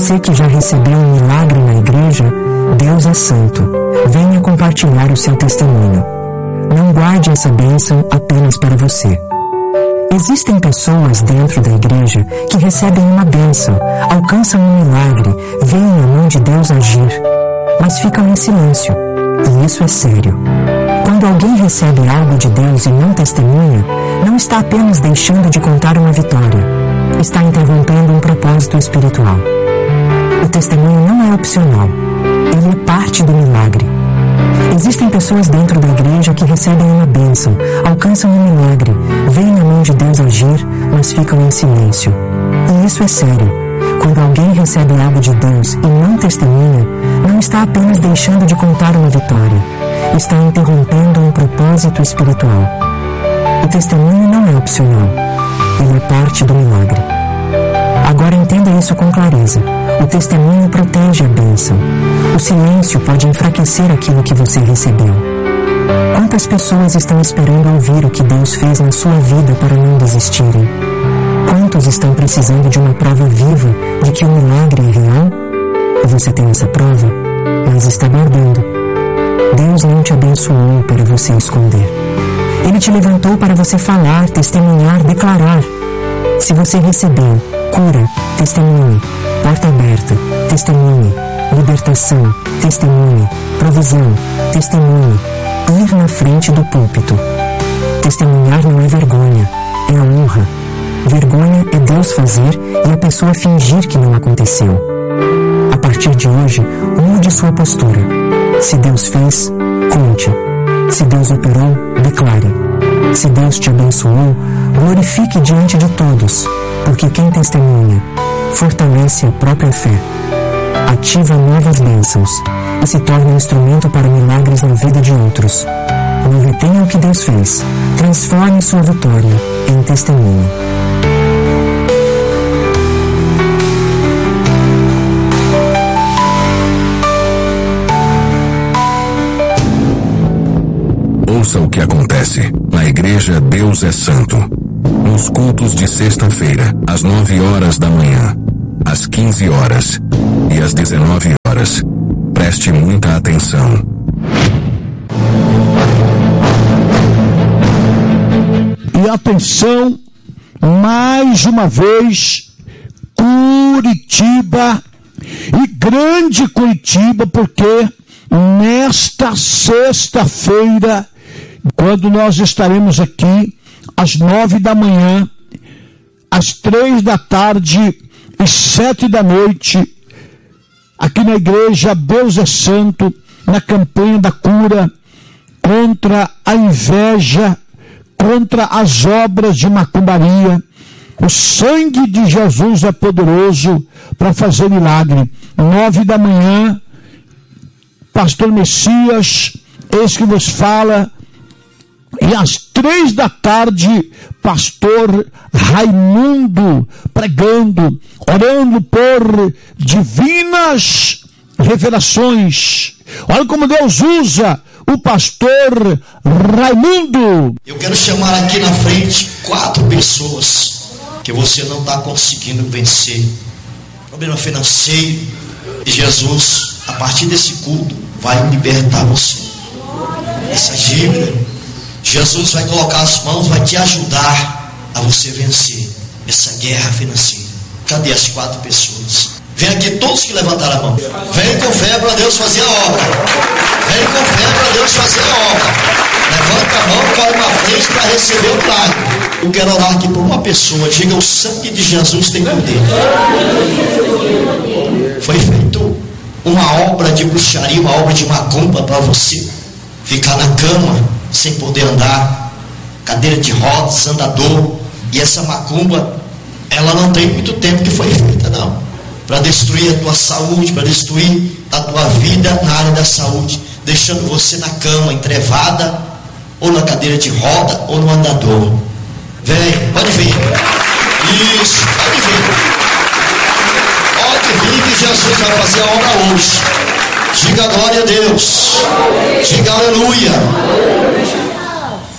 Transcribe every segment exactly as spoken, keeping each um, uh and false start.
você que já recebeu um milagre na igreja, Deus é santo. Venha compartilhar o seu testemunho. Não guarde essa bênção apenas para você. Existem pessoas dentro da igreja que recebem uma bênção, alcançam um milagre, veem a mão de Deus agir, mas ficam em silêncio. E isso é sério. Quando alguém recebe algo de Deus e não testemunha, não está apenas deixando de contar uma vitória, está interrompendo um propósito espiritual. O testemunho não é opcional, ele é parte do milagre. Existem pessoas dentro da igreja que recebem uma bênção, alcançam um milagre, veem a mão de Deus agir, mas ficam em silêncio. E isso é sério. Quando alguém recebe algo de Deus e não testemunha, não está apenas deixando de contar uma vitória, está interrompendo um propósito espiritual. O testemunho não é opcional, ele é parte do milagre. Agora entenda isso com clareza. O testemunho protege a bênção. O silêncio pode enfraquecer aquilo que você recebeu. Quantas pessoas estão esperando ouvir o que Deus fez na sua vida para não desistirem? Quantos estão precisando de uma prova viva de que o milagre é real? E você tem essa prova, mas está guardando. Deus não te abençoou para você esconder. Ele te levantou para você falar, testemunhar, declarar. Se você recebeu cura, testemunhe. Porta aberta, testemunhe. Libertação, testemunhe. Provisão, testemunhe. Ir na frente do púlpito. Testemunhar não é vergonha, é honra. Vergonha é Deus fazer e a pessoa fingir que não aconteceu. A partir de hoje, mude sua postura. Se Deus fez, conte. Se Deus operou, declare. Se Deus te abençoou, glorifique diante de todos, porque quem testemunha fortalece a própria fé, ativa novas bênçãos e se torna instrumento para milagres na vida de outros. Não retenha o que Deus fez, transforme sua vitória em testemunho. Ouça o que acontece na Igreja Deus é Santo. Nos cultos de sexta-feira, às nove horas da manhã, às quinze horas e às dezenove horas. Preste muita atenção. E atenção, mais uma vez, Curitiba, e grande Curitiba, porque nesta sexta-feira, quando nós estaremos aqui, às nove da manhã, às três da tarde e sete da noite, aqui na igreja Deus é Santo, na campanha da cura, contra a inveja, contra as obras de macumbaria. O sangue de Jesus é poderoso para fazer milagre. Nove da manhã, pastor Messias, esse que vos fala, e às três da tarde, pastor Raimundo pregando, orando por divinas revelações. Olha como Deus usa o pastor Raimundo. Eu quero chamar aqui na frente quatro pessoas que você não está conseguindo vencer. Problema financeiro. E Jesus, a partir desse culto, vai libertar você. Essa dívida, Jesus vai colocar as mãos, vai te ajudar a você vencer essa guerra financeira. Cadê as quatro pessoas? Vem aqui todos que levantaram a mão. Vem com fé para Deus fazer a obra. Vem com fé para Deus fazer a obra. Levanta a mão, corre para frente para receber o milagre. Eu quero orar aqui por uma pessoa. Diga: o sangue de Jesus tem poder. Foi feito uma obra de bruxaria, uma obra de macumba para você ficar na cama sem poder andar, cadeira de rodas, andador. E essa macumba, ela não tem muito tempo que foi feita, não, para destruir a tua saúde, para destruir a tua vida na área da saúde, deixando você na cama, entrevada, ou na cadeira de roda, ou no andador. Vem, pode vir. Isso, pode vir. Pode vir que Jesus vai fazer a obra hoje. Diga glória a Deus. Diga aleluia.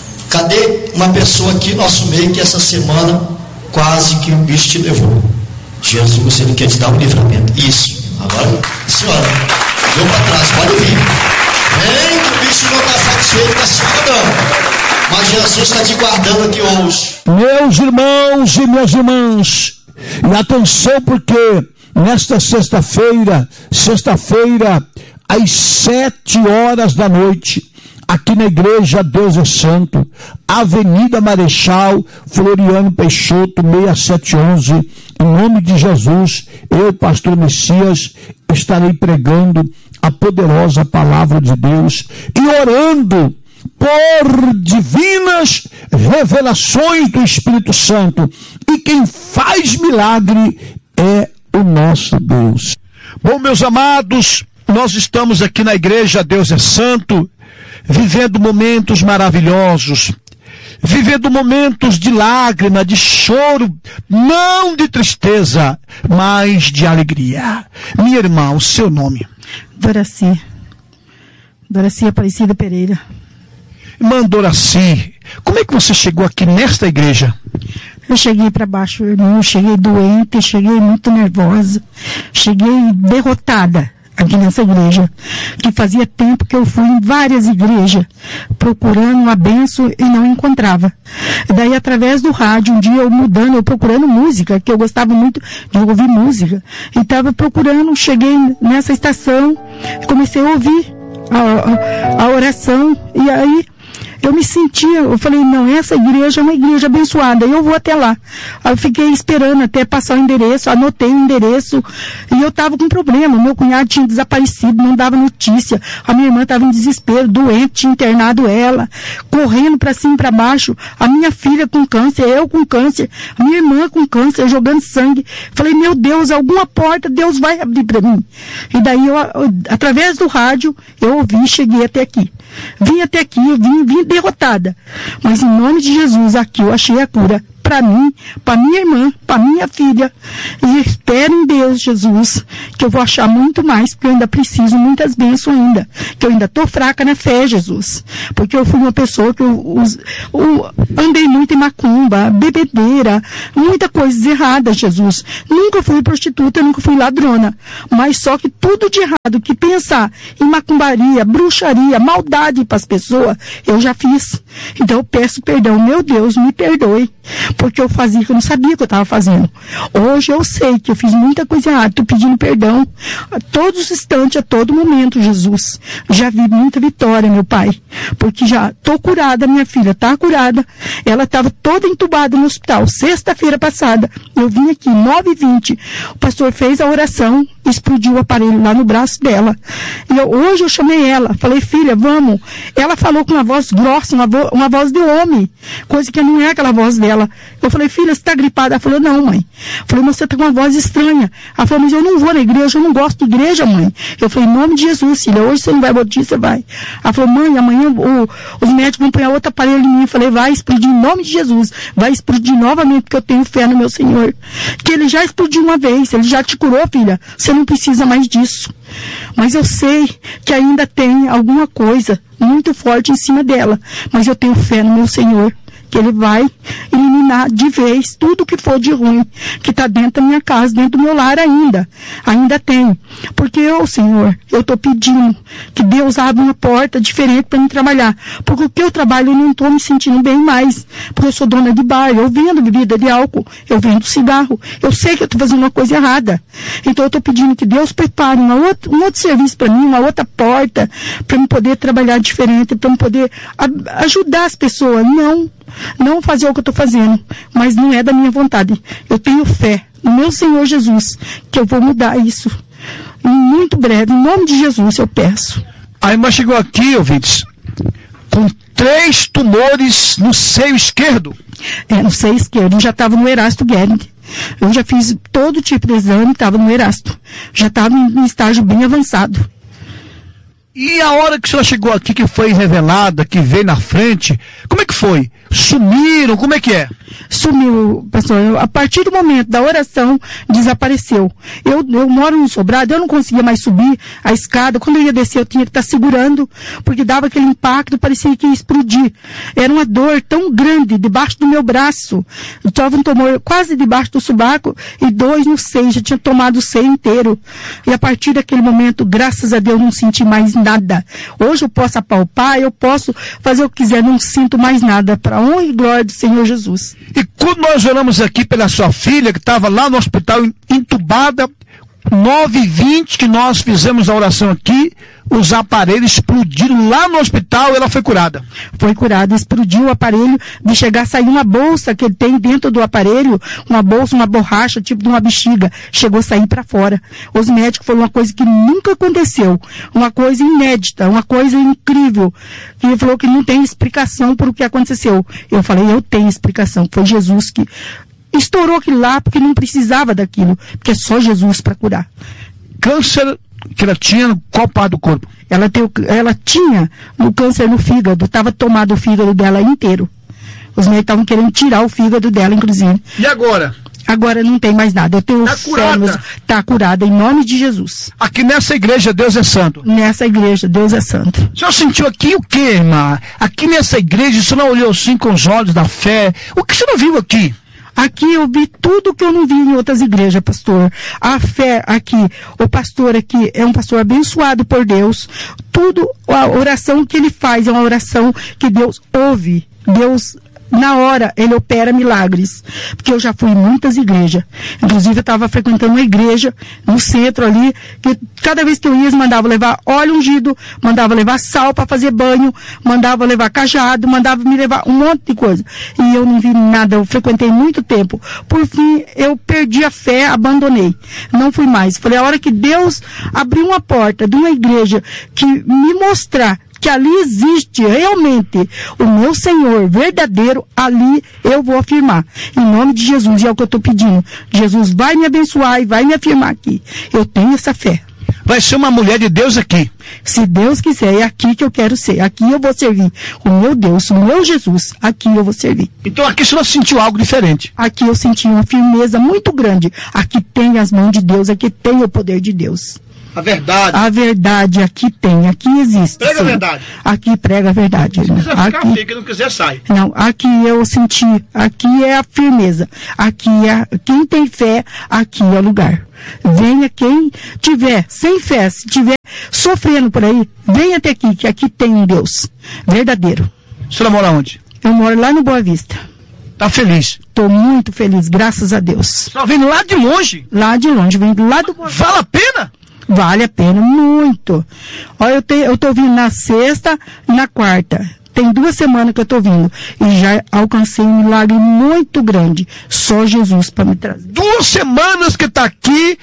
Cadê uma pessoa aqui no nosso meio que essa semana quase que o bicho te levou? Jesus, ele quer te dar um livramento. Isso. Agora, senhora, deu para trás, pode vir. Vem que o bicho não está satisfeito com a senhora, não. Mas Jesus está te guardando aqui hoje. Meus irmãos e minhas irmãs, e atenção, porque nesta sexta-feira, sexta-feira, às sete horas da noite, aqui na igreja Deus é Santo, Avenida Marechal Floriano Peixoto, seis sete um um, em nome de Jesus, eu, pastor Messias, estarei pregando a poderosa palavra de Deus e orando por divinas revelações do Espírito Santo. E quem faz milagre é o nosso Deus. Bom, meus amados, nós estamos aqui na igreja Deus é Santo, vivendo momentos maravilhosos, vivendo momentos de lágrima, de choro, não de tristeza, mas de alegria. Minha irmã, o seu nome? Doraci. Doraci Aparecida Pereira. Irmã Doraci, como é que você chegou aqui nesta igreja? Eu cheguei para baixo, irmão, eu cheguei doente, cheguei muito nervosa, cheguei derrotada aqui nessa igreja, que fazia tempo que eu fui em várias igrejas, procurando a bênção e não encontrava. E daí, através do rádio, um dia eu mudando, eu procurando música, que eu gostava muito de ouvir música, e estava procurando, cheguei nessa estação, comecei a ouvir a, a, a oração, e aí eu me sentia, eu falei, não, essa igreja é uma igreja abençoada, eu vou até lá. Aí eu fiquei esperando até passar o endereço, anotei o endereço, e eu estava com problema, meu cunhado tinha desaparecido, não dava notícia, a minha irmã estava em desespero, doente, tinha internado ela, correndo para cima e para baixo, a minha filha com câncer, eu com câncer, a minha irmã com câncer, jogando sangue. Falei, meu Deus, alguma porta Deus vai abrir para mim. E daí, eu, através do rádio, eu ouvi e cheguei até aqui. Vim até aqui, eu vim, vim derrotada. Mas em nome de Jesus, aqui eu achei a cura para mim, para minha irmã, para minha filha. E espero em Deus, Jesus, que eu vou achar muito mais, porque eu ainda preciso muitas bênçãos ainda. Que eu ainda estou fraca na fé, Jesus. Porque eu fui uma pessoa que eu, eu, eu andei muito em macumba, bebedeira, muita coisa errada, Jesus. Nunca fui prostituta, nunca fui ladrona. Mas só que tudo de errado, que pensar em macumbaria, bruxaria, maldade para as pessoas, eu já fiz. Então eu peço perdão, meu Deus, me perdoe. Porque eu fazia que eu não sabia o que eu estava fazendo. Hoje eu sei que eu fiz muita coisa errada. Estou pedindo perdão a todos os instantes, a todo momento, Jesus. Já vi muita vitória, meu Pai. Porque já estou curada, minha filha está curada. Ela estava toda entubada no hospital. Sexta-feira passada, eu vim aqui, nove e vinte. O pastor fez a oração, explodiu o aparelho lá no braço dela. E eu, hoje eu chamei ela, falei, filha, vamos. Ela falou com uma voz grossa, uma, vo uma voz de homem. Coisa que não é aquela voz dela. Eu falei, filha, você está gripada? Ela falou, não, mãe. Eu falei, mas você está com uma voz estranha. Ela falou, mas eu não vou na igreja, eu não gosto de igreja, mãe. Eu falei, em nome de Jesus, filha, hoje você não vai botar, você vai. Ela falou, mãe, amanhã o, os médicos vão pôr outro aparelho em mim. Eu falei, vai explodir em nome de Jesus. Vai explodir novamente, porque eu tenho fé no meu Senhor. Que ele já explodiu uma vez, ele já te curou, filha. Você não precisa mais disso. Mas eu sei que ainda tem alguma coisa muito forte em cima dela. Mas eu tenho fé no meu Senhor, que ele vai eliminar de vez tudo que for de ruim, que está dentro da minha casa, dentro do meu lar ainda. Ainda tem. Porque eu, Senhor, eu estou pedindo que Deus abra uma porta diferente para mim trabalhar. Porque o que eu trabalho eu não estou me sentindo bem mais. Porque eu sou dona de bar, eu vendo bebida de álcool, eu vendo cigarro. Eu sei que eu estou fazendo uma coisa errada. Então eu estou pedindo que Deus prepare uma outra, um outro serviço para mim, uma outra porta, para eu poder trabalhar diferente, para eu poder a, ajudar as pessoas. Não Não fazer o que eu estou fazendo, mas não é da minha vontade. Eu tenho fé no meu Senhor Jesus, que eu vou mudar isso. E muito breve, em nome de Jesus, eu peço. A irmã chegou aqui, ouvintes, com três tumores no seio esquerdo. É, no seio esquerdo. Eu já estava no Erasto Gering. Eu já fiz todo tipo de exame, estava no Erasto. Já estava em estágio bem avançado. E a hora que a senhora chegou aqui, que foi revelada, que veio na frente, como é que foi? Sumiram? Como é que é? Sumiu, pastor. Eu, a partir do momento da oração, desapareceu. Eu, eu moro no sobrado, eu não conseguia mais subir a escada. Quando eu ia descer, eu tinha que estar segurando, porque dava aquele impacto, parecia que ia explodir. Era uma dor tão grande debaixo do meu braço. Eu estava um tumor quase debaixo do subaco e dois no seio. Já tinha tomado o seio inteiro. E a partir daquele momento, graças a Deus, não senti mais nada. Hoje eu posso apalpar, eu posso fazer o que quiser, não sinto mais nada. Para honra e glória do Senhor Jesus. E quando nós oramos aqui pela sua filha, que estava lá no hospital entubada, nove e vinte que nós fizemos a oração aqui, os aparelhos explodiram lá no hospital e ela foi curada. Foi curada, explodiu o aparelho, de chegar a sair uma bolsa que tem dentro do aparelho, uma bolsa, uma borracha, tipo de uma bexiga, chegou a sair para fora. Os médicos falaram uma coisa que nunca aconteceu, uma coisa inédita, uma coisa incrível, que ele falou que não tem explicação por o que aconteceu. Eu falei, eu tenho explicação, foi Jesus que estourou aquilo lá, porque não precisava daquilo, porque é só Jesus para curar. Câncer que ela tinha no qual parte do corpo? Ela, tem, ela tinha o câncer no fígado, estava tomado o fígado dela inteiro. Os médicos estavam querendo tirar o fígado dela, inclusive. E agora? Agora não tem mais nada. Eu tenho Está curada? Está curada, em nome de Jesus. Aqui nessa igreja, Deus é santo. Nessa igreja, Deus é santo. O senhor sentiu aqui o que, irmã? Aqui nessa igreja, o senhor não olhou assim com os olhos da fé? O que o senhor viu aqui? Aqui eu vi tudo que eu não vi em outras igrejas, pastor. A fé aqui, o pastor aqui é um pastor abençoado por Deus. Tudo, a oração que ele faz é uma oração que Deus ouve. Deus, na hora, ele opera milagres. Porque eu já fui em muitas igrejas. Inclusive, eu estava frequentando uma igreja no centro ali, que cada vez que eu ia, eles mandavam levar óleo ungido, mandava levar sal para fazer banho, mandava levar cajado, mandava me levar um monte de coisa. E eu não vi nada, eu frequentei muito tempo. Por fim, eu perdi a fé, abandonei. Não fui mais. Falei, a hora que Deus abriu uma porta de uma igreja que me mostrar que ali existe realmente o meu Senhor verdadeiro, ali eu vou afirmar. Em nome de Jesus, e é o que eu estou pedindo. Jesus vai me abençoar e vai me afirmar aqui. Eu tenho essa fé. Vai ser uma mulher de Deus aqui. Se Deus quiser, é aqui que eu quero ser. Aqui eu vou servir o meu Deus, o meu Jesus. Aqui eu vou servir. Então aqui você não sentiu algo diferente? Aqui eu senti uma firmeza muito grande. Aqui tem as mãos de Deus, aqui tem o poder de Deus. A verdade. A verdade aqui tem, aqui existe. Prega sim. A verdade. Aqui prega a verdade. Se quiser ficar, aqui, fica, não quiser, sai. Não, aqui eu senti, aqui é a firmeza. Aqui é, quem tem fé, aqui é o lugar. Venha quem tiver sem fé, se tiver sofrendo por aí, venha até aqui, que aqui tem um Deus verdadeiro. A senhora mora onde? Eu moro lá no Boa Vista. Tá feliz? Estou muito feliz, graças a Deus. Só vindo lá de longe? Lá de longe, vem lá do Boa Vista. Vale a pena? Vale a pena, muito. Olha, eu, te, eu tô vindo na sexta e na quarta. Tem duas semanas que eu tô vindo. E já alcancei um milagre muito grande. Só Jesus para me trazer. Duas semanas que tá aqui,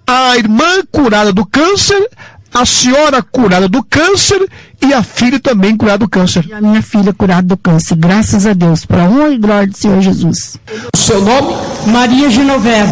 a irmã curada do câncer, a senhora curada do câncer e a filha também curada do câncer. E a minha filha curada do câncer. Graças a Deus. Para a honra e glória do Senhor Jesus. O seu nome? Maria Genoveva.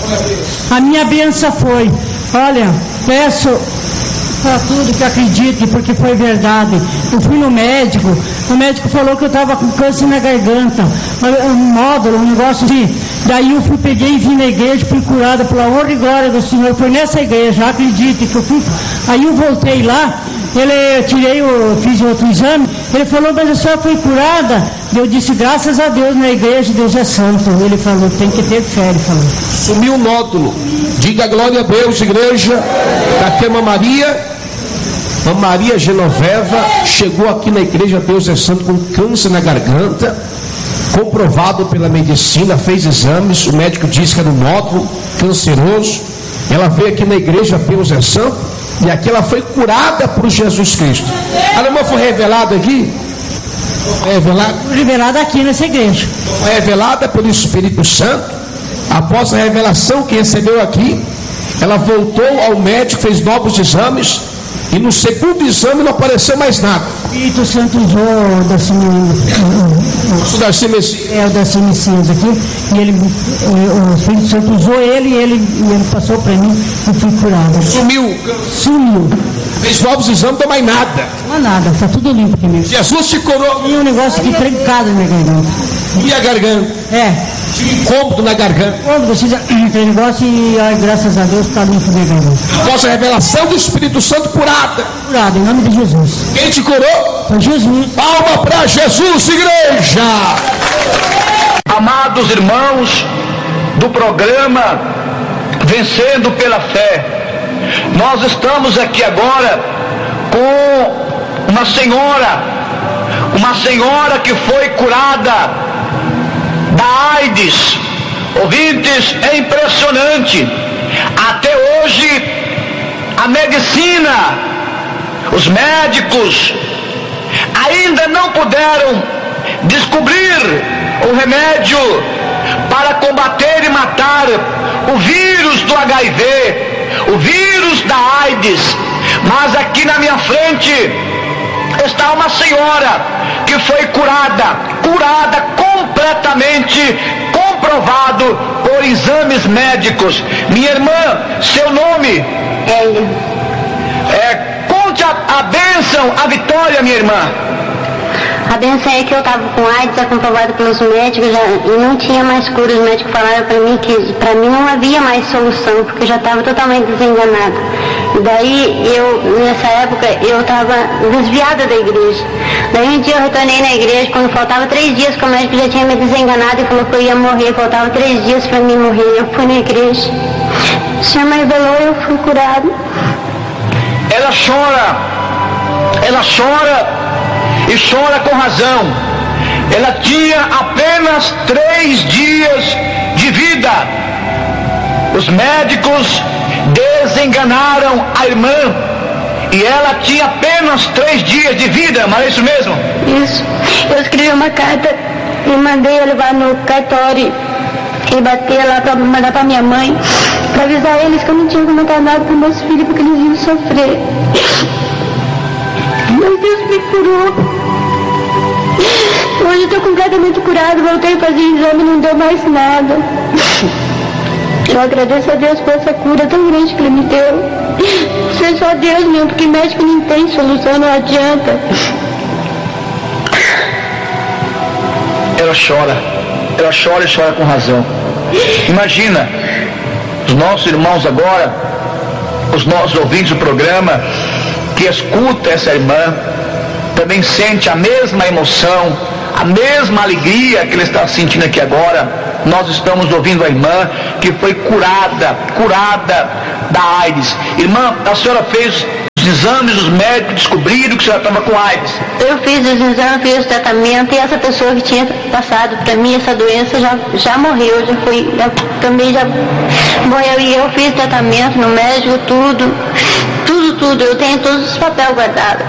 A minha bênção foi, olha, peço para tudo que acredite, porque foi verdade. Eu fui no médico, o médico falou que eu estava com câncer na garganta, um módulo, um negócio assim. Daí eu fui, peguei e vim na igreja, fui curada pela honra e glória do Senhor. Foi nessa igreja, acredite que eu fui. Aí eu voltei lá, ele, eu tirei, eu fiz outro exame, ele falou, mas a senhora foi curada? Eu disse, graças a Deus, na igreja, Deus é santo. Ele falou, tem que ter fé, ele falou. Sumiu o nódulo. Diga glória a Deus, igreja. Daqui é uma Maria. A Maria Genoveva chegou aqui na igreja Deus é Santo com câncer na garganta, comprovado pela medicina, fez exames, o médico disse que era um nódulo canceroso. Ela veio aqui na igreja Deus é Santo e aqui ela foi curada por Jesus Cristo. A irmã foi revelada aqui? É revelada? Revelada aqui nessa igreja. Foi revelada pelo Espírito Santo. Após a revelação que recebeu aqui, ela voltou ao médico, fez novos exames. E no segundo exame não apareceu mais nada. O Espírito Santo usou o Darcy Messias. É o Darcy Messias aqui. E ele, o, o Espírito Santo usou ele e ele, e ele passou para mim e fui curado. Sumiu. Sumiu. Fez novos exames, não mais nada. Não é nada, está tudo limpo aqui mesmo. Jesus te curou. Tem um negócio aqui trancado na minha garganta. E a garganta? É. Tinha incômodo na garganta. Quando precisa aquele negócio e ai, graças a Deus está limpo de garganta. Após a revelação do Espírito Santo, curada. Curado, em nome de Jesus. Quem te curou? Foi Jesus. Palma para Jesus, igreja! Amados irmãos do programa Vencendo pela Fé, nós estamos aqui agora com uma senhora, uma senhora que foi curada da AIDS. Ouvintes, é impressionante. Até hoje a medicina, os médicos ainda não puderam descobrir o remédio para combater e matar o vírus do H I V, o vírus da AIDS. Mas aqui na minha frente está uma senhora que foi curada, curada completamente, comprovado por exames médicos. Minha irmã, seu nome? É, conte a, a bênção, a vitória, minha irmã. A bênção é que eu estava com AIDS, é comprovado pelos médicos, já, e não tinha mais cura. Os médicos falaram para mim que para mim não havia mais solução, porque eu já estava totalmente desenganada. E daí, eu, nessa época, eu estava desviada da igreja. Daí um dia eu retornei na igreja, quando faltava três dias, que o médico já tinha me desenganado e falou que eu ia morrer, faltava três dias para mim morrer. Eu fui na igreja, o Senhor me revelou e eu fui curado. Ela chora, ela chora, e chora com razão. Ela tinha apenas três dias de vida. Os médicos desenganaram a irmã e ela tinha apenas três dias de vida, mas é isso mesmo? Isso. Eu escrevi uma carta e mandei eu levar no cartório e bater lá para mandar para minha mãe, para avisar eles que eu não tinha comentado nada para meus filhos porque eles iam sofrer. Mas Deus me curou. Hoje eu estou completamente curado, voltei a fazer exame e não deu mais nada. Eu agradeço a Deus por essa cura tão grande que Ele me deu. Isso é só Deus mesmo, porque médico não tem solução, não adianta. Ela chora, ela chora e chora com razão. Imagina, os nossos irmãos agora, os nossos ouvintes do programa, que escuta essa irmã, também sente a mesma emoção, a mesma alegria que ele está sentindo aqui agora. Nós estamos ouvindo a irmã que foi curada, curada da AIDS. Irmã, a senhora fez os exames, os médicos descobriram que a senhora estava com AIDS. Eu fiz os exames, fiz o tratamento, e essa pessoa que tinha passado para mim essa doença já, já morreu, já foi, já, também já morreu. E eu fiz tratamento no médico, tudo, tudo, tudo. Eu tenho todos os papéis guardados.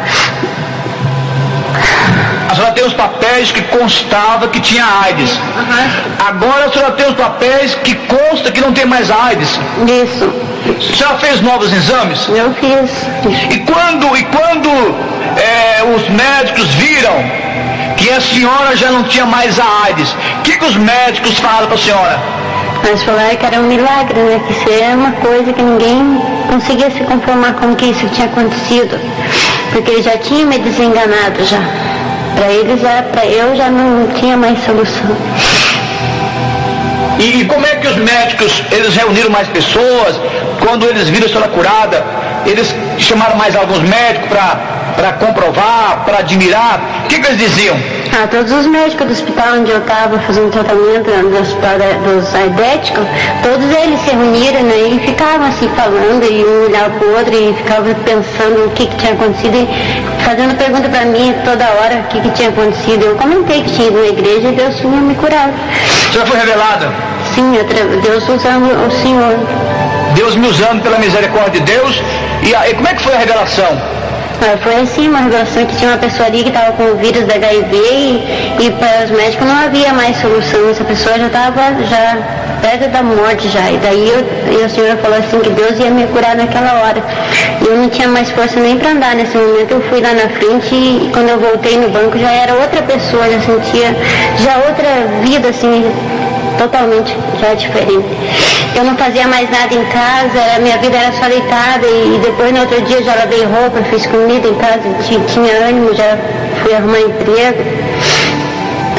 A senhora tem os papéis que constava que tinha AIDS. Uhum. Agora a senhora tem os papéis que consta que não tem mais AIDS. Isso. A senhora fez novos exames? Eu fiz. E quando, e quando é, os médicos viram que a senhora já não tinha mais a AIDS, o que, que os médicos falaram para a senhora? Mas falaram que era um milagre, né? Que isso era uma coisa que ninguém conseguia se conformar com que isso tinha acontecido. Porque ele já tinha me desenganado já. Para eles, para eu já não tinha mais solução. E, e como é que os médicos, eles reuniram mais pessoas? Quando eles viram a senhora curada, eles chamaram mais alguns médicos para comprovar, para admirar? O que, que eles diziam? Ah, todos os médicos do hospital onde eu estava fazendo tratamento, do hospital dos aidéticos, todos eles se reuniram, né, e ficavam assim falando, e um olhava para o outro e ficavam pensando o que, que tinha acontecido, e fazendo pergunta para mim toda hora o que, que tinha acontecido. Eu comentei que tinha ido na igreja e Deus tinha me curado. A senhora foi revelada? Sim, Deus usando o Senhor. Deus me usando pela misericórdia de Deus. E, a, e como é que foi a revelação? Foi assim, uma revelação que tinha uma pessoa ali que estava com o vírus da H I V e, e para os médicos não havia mais solução. Essa pessoa já estava já perto da morte já. E daí eu, e a senhora falou assim que Deus ia me curar naquela hora. E eu não tinha mais força nem para andar nesse momento. Eu fui lá na frente e, e quando eu voltei no banco já era outra pessoa, já sentia já outra vida assim, totalmente já diferente. Eu não fazia mais nada em casa, a minha vida era só deitada e, e depois no outro dia já lavei roupa, fiz comida em casa, tinha, tinha ânimo, já fui arrumar emprego.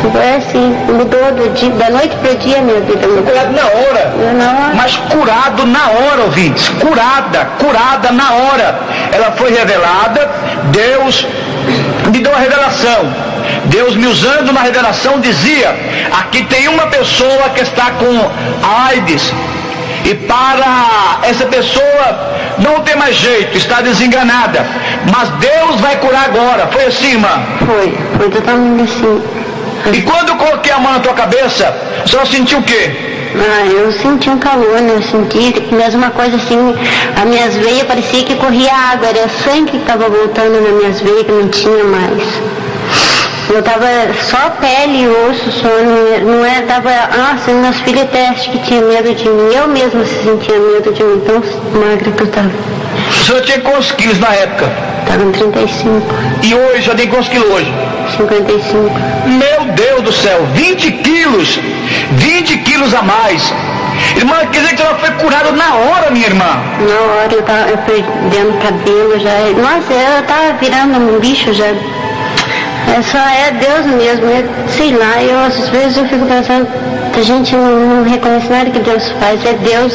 Foi assim, mudou do dia, da noite para o dia a minha vida. Mudou. Curado na hora. Na hora. Mas curado na hora, ouvintes. Curada, curada na hora. Ela foi revelada, Deus me deu a revelação. Deus me usando na revelação dizia, aqui tem uma pessoa que está com AIDS. E para essa pessoa não tem mais jeito, está desenganada. Mas Deus vai curar agora. Foi assim, irmã? Foi, foi totalmente assim. E quando eu coloquei a mão na tua cabeça, você sentiu o quê? Ah, eu senti um calor, né? Eu senti mesmo uma coisa assim, as minhas veias parecia que corria água, era sangue que estava voltando nas minhas veias, que não tinha mais. Eu tava só pele e osso, só, não, não era, tava, nossa, meus filhos até acho que tinha medo de mim, eu mesma sentia medo de mim, tão magra que eu tava. O senhor tinha quantos quilos na época? Tava em trinta e cinco. E hoje, já tem quantos quilos hoje? cinquenta e cinco. Meu Deus do céu, vinte quilos, vinte quilos a mais. Irmã, quer dizer que ela foi curada na hora, minha irmã? Na hora, eu tava eu perdendo cabelo já, nossa, eu tava virando um bicho já. É só é Deus mesmo, é, sei lá, eu às vezes eu fico pensando, a gente não, não reconhece nada que Deus faz, é Deus.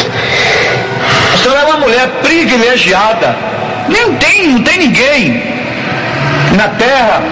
A senhora é uma mulher privilegiada, não tem, não tem ninguém na terra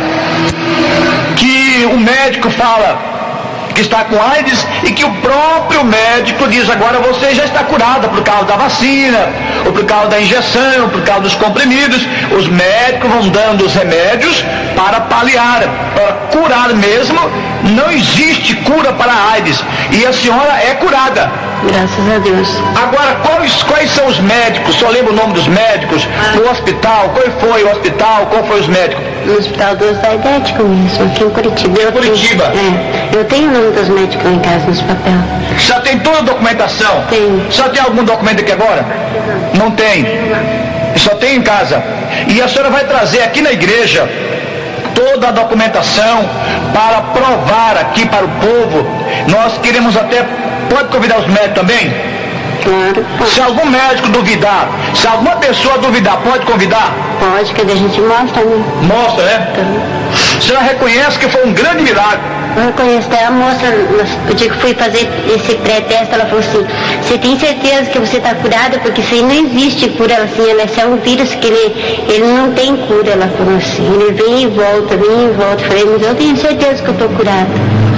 que o médico fala que está com AIDS e que o próprio médico diz, agora você já está curada por causa da vacina, ou por causa da injeção, ou por causa dos comprimidos. Os médicos vão dando os remédios para paliar, para curar mesmo. Não existe cura para a AIDS e a senhora é curada. Graças a Deus. Agora, quais, quais são os médicos? Só lembra o nome dos médicos? Ah. No hospital, qual foi o hospital? Qual foi os médicos? No Hospital dos Aidéticos mesmo, aqui em Curitiba. Em Curitiba? Tenho, é, eu tenho o nome dos médicos lá em casa, nos papéis. Já tem toda a documentação? Tem. Só tem algum documento aqui agora? Não, não tem. Só tem em casa. E a senhora vai trazer aqui na igreja toda a documentação para provar aqui para o povo. Nós queremos até... Pode convidar os médicos também? Claro. Pode. Se algum médico duvidar, se alguma pessoa duvidar, pode convidar? Pode, que a gente mostra, né? Mostra, né? Então. A senhora reconhece que foi um grande milagre? Eu reconheço. A moça, o dia que fui fazer esse pré-teste, ela falou assim, você tem certeza que você está curada? Porque isso aí não existe cura, assim, ela é só um vírus que ele, ele não tem cura, ela falou assim. Ele vem e volta, vem e volta. Eu falei, mas eu tenho certeza que eu estou curada.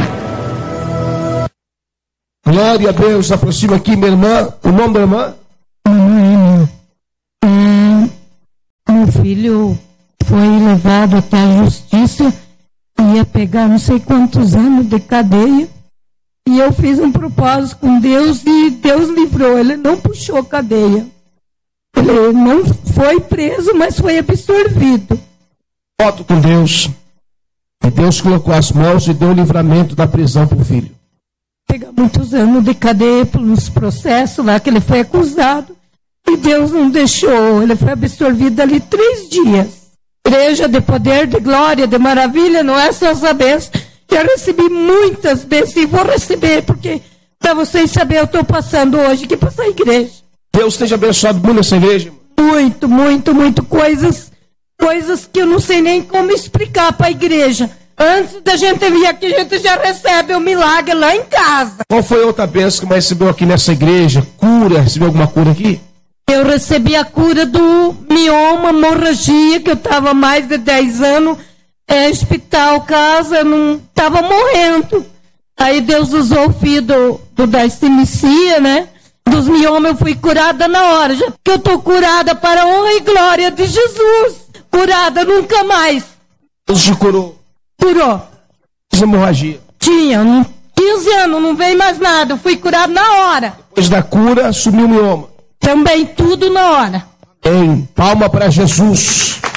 Glória a Deus, aproxima aqui minha irmã, o nome da irmã? Manoel, é, meu filho foi levado até a justiça, ia pegar não sei quantos anos de cadeia, e eu fiz um propósito com Deus e Deus livrou, ele não puxou cadeia, ele não foi preso, mas foi absorvido. Foto com Deus, e Deus colocou as mãos e deu o livramento da prisão para o filho. Pegar muitos anos de cadeia pelos processos lá que ele foi acusado e Deus não deixou, ele foi absorvido ali três dias. Igreja de poder, de glória, de maravilha, não é só essa bênção. Eu recebi muitas bênçãos e vou receber, porque para vocês saberem, eu estou passando hoje aqui para essa igreja. Deus esteja abençoado muito nessa igreja. Muito, muito, muito. Coisas, coisas que eu não sei nem como explicar para a igreja. Antes da gente vir aqui, a gente já recebe o milagre lá em casa. Qual foi a outra bênção que mais recebeu aqui nessa igreja? Cura? Recebeu alguma cura aqui? Eu recebi a cura do mioma, hemorragia, que eu estava mais de dez anos, é, hospital, casa, eu não estava morrendo. Aí Deus usou o filho do, do da estemicia, né? Dos miomas eu fui curada na hora, já que eu estou curada para a honra e glória de Jesus. Curada nunca mais. Deus te curou? Curou. Hemorragia? Tinha, quinze anos, não veio mais nada, eu fui curado na hora. Depois da cura, sumiu o mioma? Também tudo na hora. Em palma para Jesus.